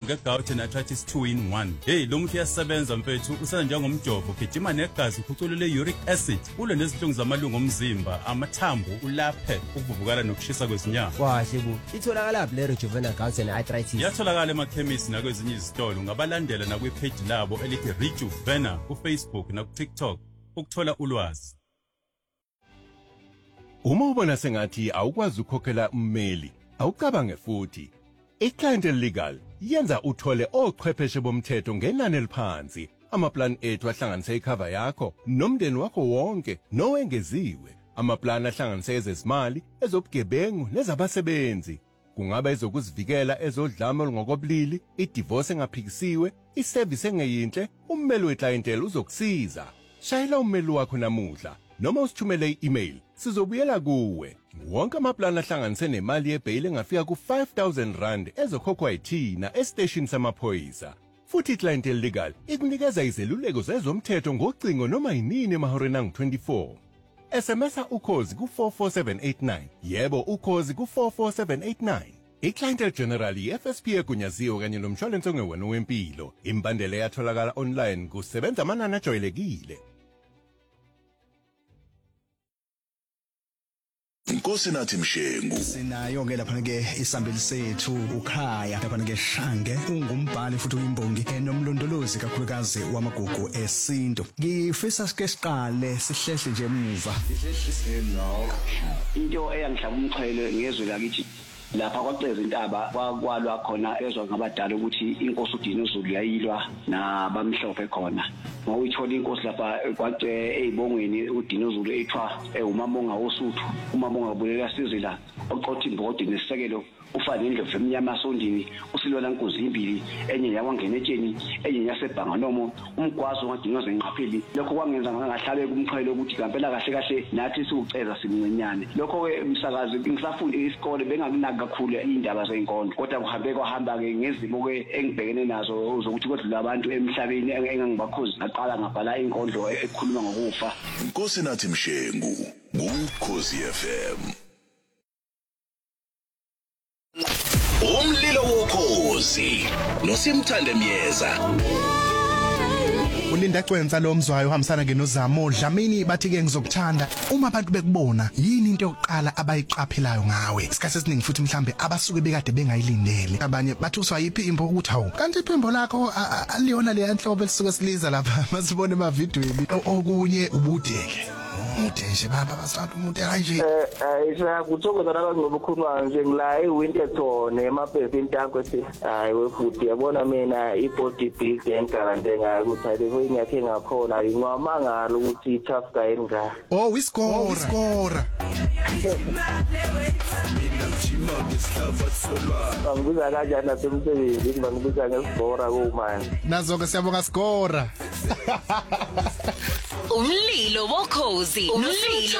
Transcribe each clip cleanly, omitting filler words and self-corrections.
nge-gout and arthritis 2-in-1. Hey, lo muthi uyasebenza mfethu, usenza njengomjovo, gijima negazi, uphuculule uric acid, ulwe nezinhlungu zamalungu omzimba, amathambo, ulaphe ukuvuvukala nokushisa kwezinyawo. Kahle bu. Itholakala lapho le Rejuvenal Gout and Arthritis. Yatholakala emakhemisi nakwezinye izitolo, ungabalandela nakwi-page labo elithi Rejuvenal ku-Facebook naku-TikTok ukuthola ulwazi. Uma ubona sengathi awukwazi ukukhokhela ummeli, awucabange futhi. iClientele Legal yenza uthole ochwepheshe bomthetho ngenani eliphansi. Amaplan ethu ahlanganise icover yakho nomndeni wakho wonke nowengeziwe. Amaplan ahlanganise ezezimali, ezobugebengu nezabasebenzi. Kungaba ezokuzivikela ezodlame olungokobulili, idivorce engaphikisiwe, iservice engeyinhle, ummeli weClientele uzokusiza. Shayela ummeli wakho namuhla noma usithumele i-email, sizobuyela kuwe. Wonke amaplan ahlanganise nemali yebail engafika ku-R5,000 ezokhokhwa yithina esiteshini samaphoyisa. Futhi iClientele Legal ikunikeza izeluleko zezomthetho ngocingo noma yinini emahoreni angu-24. SMSa ukhozi ku-44789. Yebo, ukhozi ku-44789. iClientele General i-FSP egunyaziwe kanye nomshwalense ongewona wempilo. Imbandela yatholakala online kusebenza amanani ajwayelekile. Nkosi nathi Mshengu sinayo ke lapha ke isambeli sethu ukhaya lapha ke Shange ungumbhali futhi uyimbongi enomlondolozi kakhulukazi wamagugu esinto. Ngifisa sike siqale sihlehle nje emuva. Into eyangihlaba umxhele ngezwe lakithi lapha kwaceza intaba kwakwalwa khona ezwa ngabadala ukuthi inkosi uDinuzulu yayilwa nabamhlophe khona. Ngawuyithola inkosi lapha kwathi ezibongweni uDinuzulu ethwa uMamonga woSuthu. uMamonga bulela sizila oqotha imbodi nesisekelo ufana indlovu emnyama sondini usilwana nkosi imbili enye yakwangena etsheni enye yasebhanga nomo umgwazo ngadinga ngqapheli. Lokho kwangenza ngahlabe kumxhele ukuthi kampela kahle kahle nathi sikuceza simncenyane. Lokho ke umsakazi ngisafunda isikole bengakunaki kakhulu indaba zenkondlo kodwa kuhambe kwahamba ke ngezimo ke engibhekene nazo uzokuthi kodwa abantu emhlabeni engangibakhozi ngaqala ngabhala inkondlo ekhuluma ngokufa. Nkosi nathi Mshengu kuKhosi FM. Umlilo wokhozi noSimthande Myeza. Ulinda Cwenza lo mzwayo uhambisana ke noZamo Dlamini bathi ke ngizokuthanda uma abantu bekubona yini into yokuqala abayiqaphelayo ngawe. Isikhathi esiningi futhi mhlambe abasuke bekade bengayilindele. Abanye bathi uswa yiphimbo ukuthi hawu kanti iphimbo lakho aliyona le yanhlobo elisuke siliza lapha masibone emavidweni. Okunye ubudeke nje baba basathi umuntu kanje kuthokoza nabazobukhuluma nje ngila eWinterton emabhesi intanko ethi hayi wefuthi yabona mina ibody big engarante ngayo ukuthi ayike ngiyakhe ngakhona ngwamangala ukuthi tough guy enga iskora Ngibuza kanjani nasemsebenzini ngibuza ngesikora komanje nazo ke siyabonga skora. Umlilo wokhozi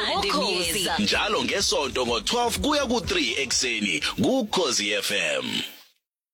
njalo ngesonto ngo-12 kuya ku-3 ekseni kuKhosi FM.